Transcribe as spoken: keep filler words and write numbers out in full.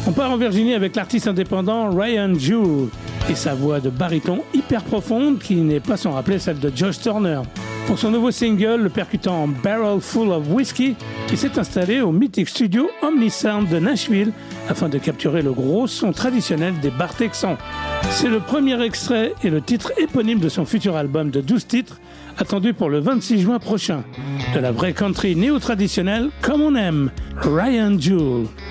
On part en Virginie avec l'artiste indépendant Ryan Jewell et sa voix de baryton hyper profonde qui n'est pas sans rappeler celle de Josh Turner. Pour son nouveau single, le percutant Barrel Full of Whiskey, il s'est installé au mythique studio Omnisound de Nashville afin de capturer le gros son traditionnel des bars texans. C'est le premier extrait et le titre éponyme de son futur album de douze titres, attendu pour le vingt-six juin prochain. De la vraie country néo-traditionnelle comme on aime, Ryan Jewell.